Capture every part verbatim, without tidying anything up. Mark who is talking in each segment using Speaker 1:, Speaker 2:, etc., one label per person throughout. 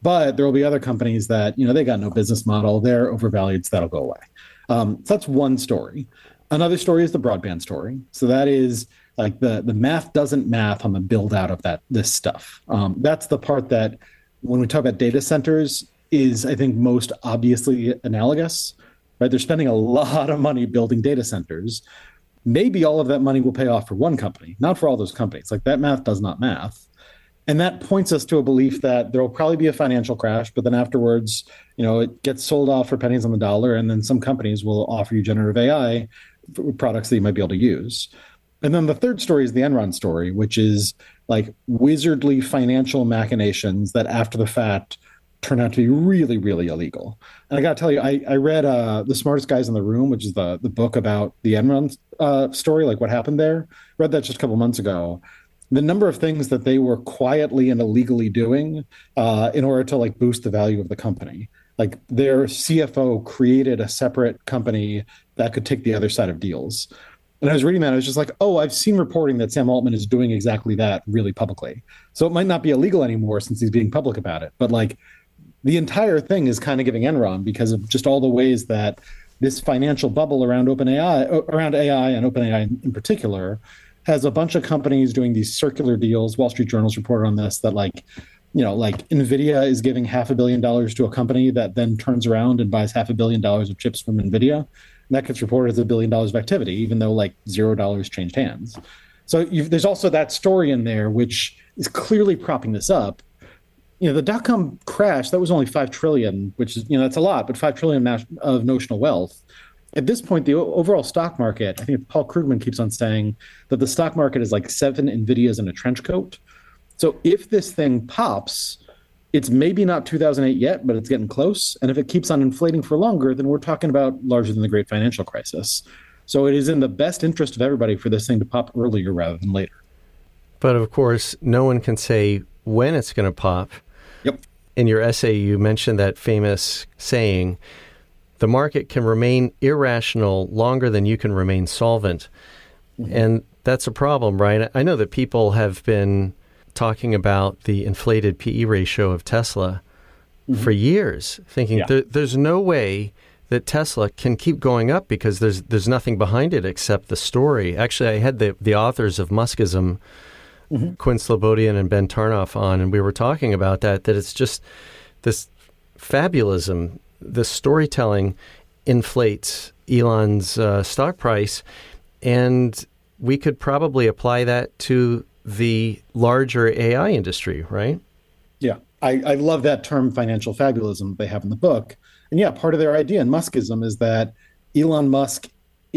Speaker 1: But there will be other companies that, you know, they got no business model. They're overvalued, so that'll go away. Um, so that's one story. Another story is the broadband story. So that is like the, the math doesn't math on the build out of that this stuff. Um, that's the part that when we talk about data centers is, I think, most obviously analogous, right? They're spending a lot of money building data centers. Maybe all of that money will pay off for one company, not for all those companies. Like that math does not math. And that points us to a belief that there will probably be a financial crash, but then afterwards, you know, it gets sold off for pennies on the dollar, and then some companies will offer you generative A I products that you might be able to use. And then the third story is the Enron story, which is like wizardly financial machinations that after the fact turn out to be really, really illegal. And I got to tell you, I, I read uh, The Smartest Guys in the Room, which is the, the book about the Enron uh, story, like what happened there. Read that just a couple months ago. The number of things that they were quietly and illegally doing uh, in order to like boost the value of the company. Like their C F O created a separate company that could take the other side of deals. And I was reading that, I was just like, oh, I've seen reporting that Sam Altman is doing exactly that really publicly. So it might not be illegal anymore since he's being public about it. But like the entire thing is kind of giving Enron because of just all the ways that this financial bubble around OpenAI, around A I and OpenAI in particular, has a bunch of companies doing these circular deals. Wall Street Journal's reported on this, that like, you know, like NVIDIA is giving half a billion dollars to a company that then turns around and buys half a billion dollars of chips from NVIDIA. And that gets reported as a billion dollars of activity, even though like zero dollars changed hands. So you've, there's also that story in there, which is clearly propping this up. You know, the dot-com crash, that was only five trillion, which is, you know, that's a lot, but five trillion of notional wealth. At this point, the overall stock market, I think Paul Krugman keeps on saying that the stock market is like seven NVIDIAs in a trench coat. So if this thing pops, it's maybe not two thousand eight yet, but it's getting close. And if it keeps on inflating for longer, then we're talking about larger than the great financial crisis. So it is in the best interest of everybody for this thing to pop earlier rather than later.
Speaker 2: But of course, no one can say when it's going to pop.
Speaker 1: Yep.
Speaker 2: In your essay, you mentioned that famous saying, the market can remain irrational longer than you can remain solvent. Mm-hmm. And that's a problem, right? I know that people have been talking about the inflated P E ratio of Tesla mm-hmm. for years, thinking yeah. there, there's no way that Tesla can keep going up because there's there's nothing behind it except the story. Actually, I had the, the authors of Muskism, mm-hmm. Quinn Slobodian and Ben Tarnoff on, and we were talking about that, that it's just this fabulism. The storytelling inflates Elon's uh, stock price, and we could probably apply that to the larger A I industry, right?
Speaker 1: Yeah, I, I love that term financial fabulism they have in the book. And yeah, part of their idea in Muskism is that Elon Musk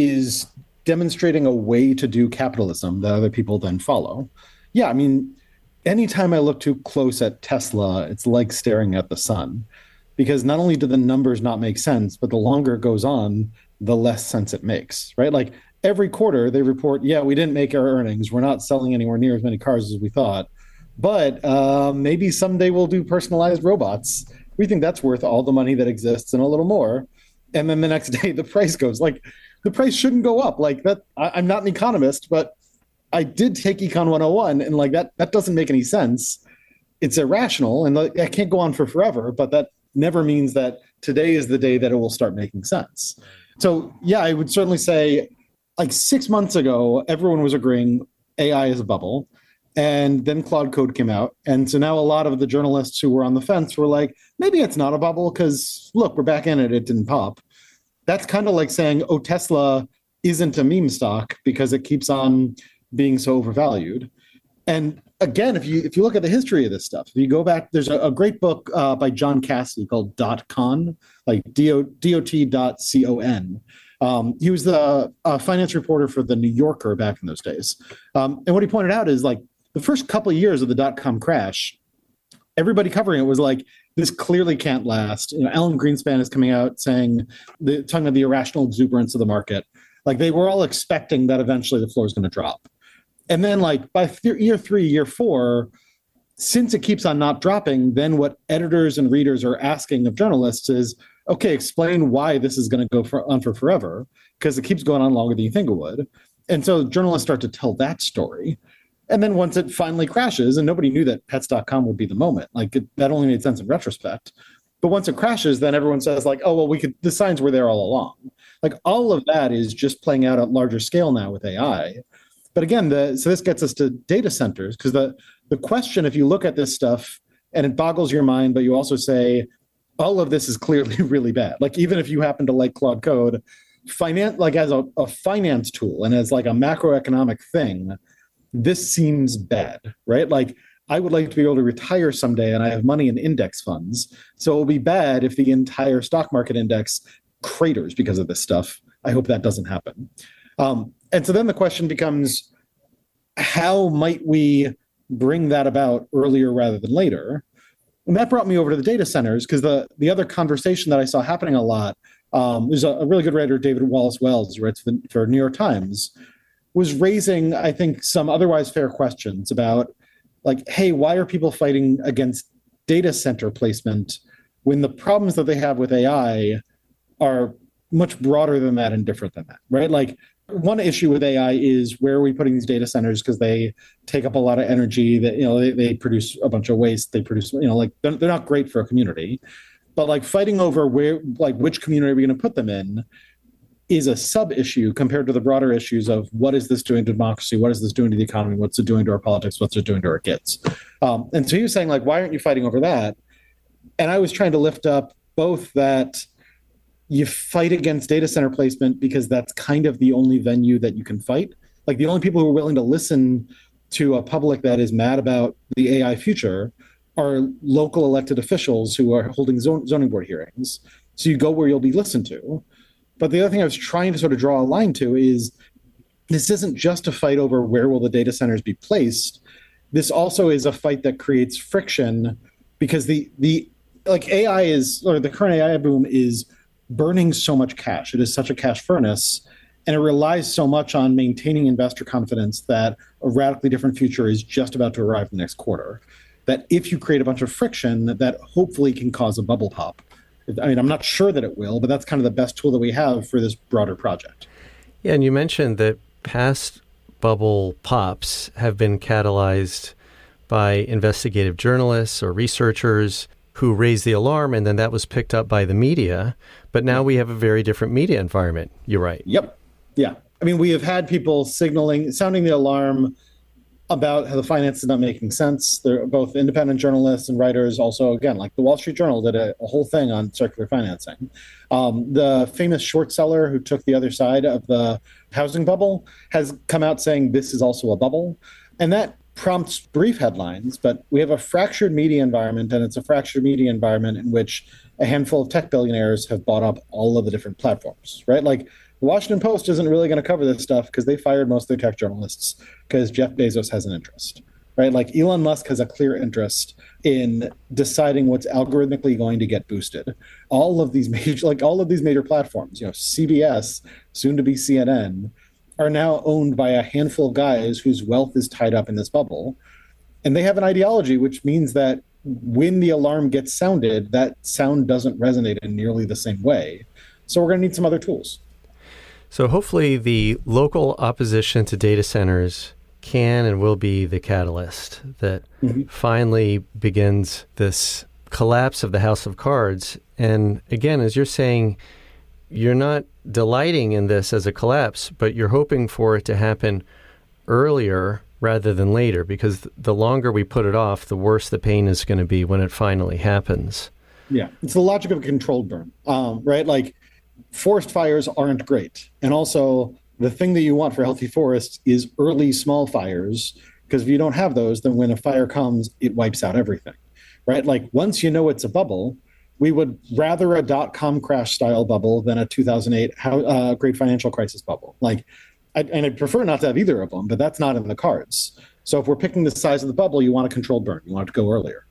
Speaker 1: is demonstrating a way to do capitalism that other people then follow. Yeah, I mean, anytime I look too close at Tesla, it's like staring at the sun. Because not only do the numbers not make sense, but the longer it goes on, the less sense it makes, right? Like every quarter they report, yeah, we didn't make our earnings. We're not selling anywhere near as many cars as we thought. But uh, maybe someday we'll do personalized robots. We think that's worth all the money that exists and a little more. And then the next day the price goes, like the price shouldn't go up. Like that, I, I'm not an economist, but I did take Econ one oh one, and like that, that doesn't make any sense. It's irrational, and like, that can't go on for forever, but that never means that today is the day that it will start making sense. So yeah, I would certainly say like six months ago, everyone was agreeing A I is a bubble. And then Claude Code came out. And so now a lot of the journalists who were on the fence were like, maybe it's not a bubble because look, we're back in it. It didn't pop. That's kind of like saying, oh, Tesla isn't a meme stock because it keeps on being so overvalued. And again, if you if you look at the history of this stuff, if you go back, there's a, a great book uh, by John Cassidy called Dot Con, like D O T dot C O N. Um, he was the uh, finance reporter for the New Yorker back in those days. Um, and what he pointed out is like the first couple of years of the dot-com crash, everybody covering it was like, this clearly can't last. You know, Alan Greenspan is coming out saying, the, talking about the irrational exuberance of the market. Like they were all expecting that eventually the floor is going to drop. And then like by th- year three, year four, since it keeps on not dropping, then what editors and readers are asking of journalists is, okay, explain why this is going to go for, on for forever, because it keeps going on longer than you think it would. And so journalists start to tell that story. And then once it finally crashes, and nobody knew that pets dot com would be the moment, like it, that only made sense in retrospect. But once it crashes, then everyone says like, oh, well, we could, the signs were there all along. Like all of that is just playing out at larger scale now with A I. But again, the, so this gets us to data centers, because the, the question, if you look at this stuff and it boggles your mind, but you also say, all of this is clearly really bad. Like even if you happen to like Claude Code, finance, like as a, a finance tool and as like a macroeconomic thing, this seems bad, right? Like I would like to be able to retire someday and I have money in index funds. So it will be bad if the entire stock market index craters because of this stuff. I hope that doesn't happen. Um, and so then the question becomes, how might we bring that about earlier rather than later? And that brought me over to the data centers, because the, the other conversation that I saw happening a lot, um, there's a, a really good writer, David Wallace Wells, who writes for, the, for New York Times, was raising, I think, some otherwise fair questions about, like, hey, why are people fighting against data center placement when the problems that they have with A I are much broader than that and different than that, right? Like, one issue with A I is where are we putting these data centers, because they take up a lot of energy, that, you know, they, they produce a bunch of waste, they produce, you know, like they're, they're not great for a community. But like fighting over where, like which community are we going to put them in is a sub issue compared to the broader issues of what is this doing to democracy? What is this doing to the economy? What's it doing to our politics? What's it doing to our kids? Um, and so he was saying, like, why aren't you fighting over that? And I was trying to lift up both that you fight against data center placement because that's kind of the only venue that you can fight. Like the only people who are willing to listen to a public that is mad about the A I future are local elected officials who are holding zon- zoning board hearings. So you go where you'll be listened to. But the other thing I was trying to sort of draw a line to is this isn't just a fight over where will the data centers be placed. This also is a fight that creates friction, because the the like A I is, or the current A I boom is burning so much cash. It is such a cash furnace, and it relies so much on maintaining investor confidence that a radically different future is just about to arrive the next quarter. That if you create a bunch of friction, that, that hopefully can cause a bubble pop. I mean, I'm not sure that it will, but that's kind of the best tool that we have for this broader project.
Speaker 2: Yeah, and you mentioned that past bubble pops have been catalyzed by investigative journalists or researchers who raised the alarm, and then that was picked up by the media. But now we have a very different media environment. You're right.
Speaker 1: Yep. Yeah. I mean, we have had people signaling, sounding the alarm about how the finance is not making sense. They're both independent journalists and writers. Also, again, like the Wall Street Journal did a, a whole thing on circular financing. Um, the famous short seller who took the other side of the housing bubble has come out saying this is also a bubble. And that prompts brief headlines, but we have a fractured media environment, and it's a fractured media environment in which a handful of tech billionaires have bought up all of the different platforms, right? Like, the Washington Post isn't really going to cover this stuff because they fired most of their tech journalists because Jeff Bezos has an interest, right? Like Elon Musk has a clear interest in deciding what's algorithmically going to get boosted. All of these major, like all of these major platforms, you know, C B S, soon to be C N N, are now owned by a handful of guys whose wealth is tied up in this bubble. And they have an ideology, which means that when the alarm gets sounded, that sound doesn't resonate in nearly the same way. So we're going to need some other tools.
Speaker 2: So hopefully the local opposition to data centers can and will be the catalyst that mm-hmm. finally begins this collapse of the house of cards. And again, as you're saying, you're not delighting in this as a collapse, but you're hoping for it to happen earlier rather than later, because the longer we put it off, the worse the pain is going to be when it finally happens.
Speaker 1: Yeah, it's the logic of a controlled burn, um, right? Like, forest fires aren't great. And also, the thing that you want for healthy forests is early small fires, because if you don't have those, then when a fire comes, it wipes out everything, right? Like, once you know it's a bubble, we would rather a dot-com crash style bubble than a two thousand eight how, uh, great financial crisis bubble. Like, I, and I'd prefer not to have either of them, but that's not in the cards. So if we're picking the size of the bubble, you want a controlled burn. You want it to go earlier.